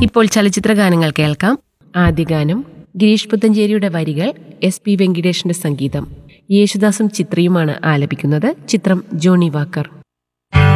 ഇപ്പോൾ ചലച്ചിത്ര ഗാനങ്ങൾ കേൾക്കാം. ആദ്യ ഗാനം ഗിരീഷ് പുത്തഞ്ചേരിയുടെ വരികൾ, SP വെങ്കിടേഷിന്റെ സംഗീതം. യേശുദാസും ചിത്രയുമാണ് ആലപിക്കുന്നത്. ചിത്രം ജോണി വാക്കർ.